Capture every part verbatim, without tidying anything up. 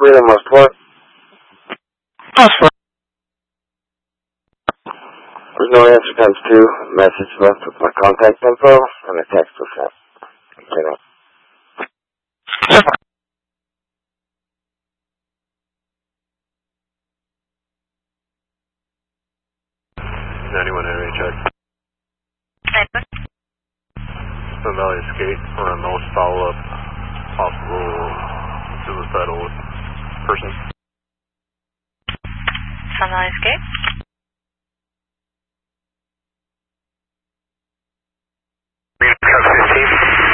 Reno must what? Must what? There's no answer times two. Message left with my contact info and a text was sent. Okay, no. ninety-one area check. Sun Valley Escape for a most follow-up possible suicidal person. Sun Valley Escape? Truck fifteen.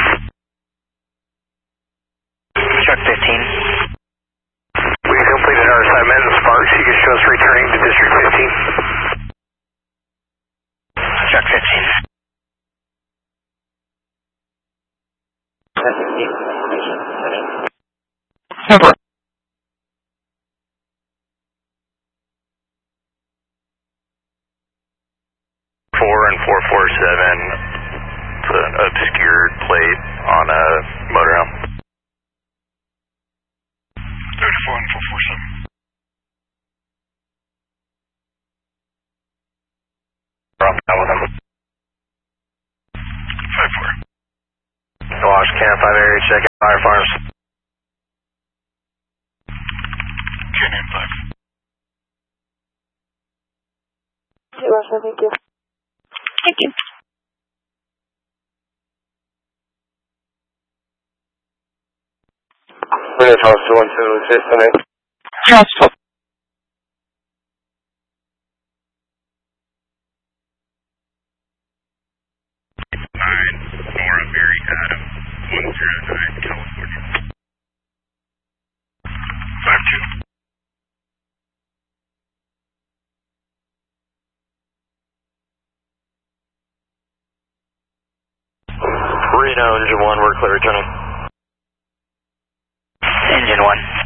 Truck fifteen. We completed our assignment in Sparks. You can show us returning to District fifteen. Truck fifteen. Never. Four and four four seven. It's an obscured plate on a motorhome. thirty-four and four four seven. Drop down with them. five four. Wash Camp five area check out Fire Farms. Canyon five. Okay, Russia, thank you. Thank you. Reno Charles two one seven six and eight. Transfer. Nine, Nora Mary Adam, one zero nine, California. five two. Reno, engine one, we're clear returning. Engine one.